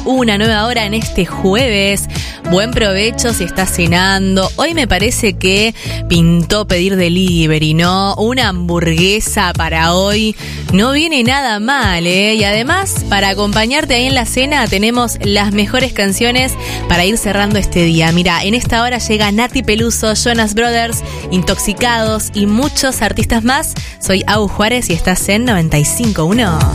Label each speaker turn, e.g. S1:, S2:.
S1: una nueva hora en este jueves. Buen provecho si estás cenando. Hoy me parece que pintó pedir delivery, ¿no? Una hamburguesa para hoy no viene nada mal, ¿eh? Y además, para acompañarte ahí en la cena, tenemos las mejores canciones para ir cerrando este día. Mira, en esta hora llega Nati Peluso, Jonas Brothers, Intoxicados y muchos artistas más. Soy Au Juárez y estás en 95.1.